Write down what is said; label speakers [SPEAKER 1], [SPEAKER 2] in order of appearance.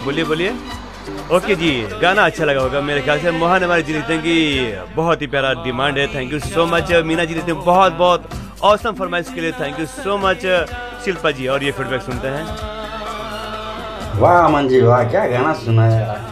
[SPEAKER 1] बोलिए बोलिए। ओके जी, गाना अच्छा लगा होगा मेरे ख्याल से। मोहन हमारे जी लिखते हैं कि बहुत ही प्यारा डिमांड है, thank you so much. Meena ji लिखते हैं बहुत बहुत ऑसम फरमाइश के लिए, thank you so much. Shilpa जी और ये फीडबैक सुनते हैं।
[SPEAKER 2] वाह अमन जी वाह, क्या गाना सुना है यार।